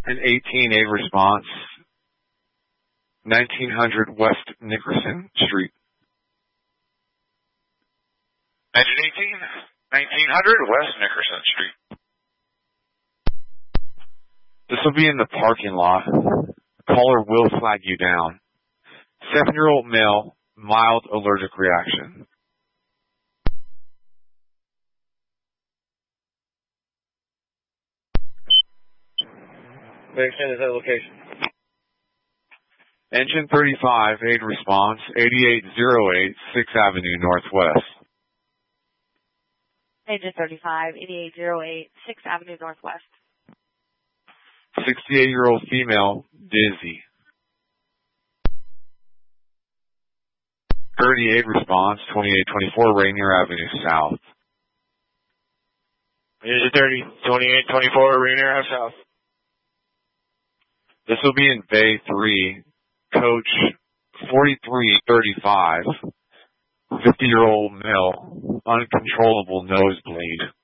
An 18-8 response, 1900 West Nickerson Street. Engine 18, 1900 West Nickerson Street. This will be in the parking lot. The caller will flag you down. 7-year-old male, mild allergic reaction. Where is that location? Engine 35, aid response, 8808 6th Avenue Northwest. Engine 35, 8808 6th Avenue Northwest. 68-year-old female, dizzy. 38 response, 2824 Rainier Avenue South. Engine 30, 2824 Rainier Avenue South. This will be in Bay 3, coach 4335, 50-year-old male, uncontrollable nosebleed.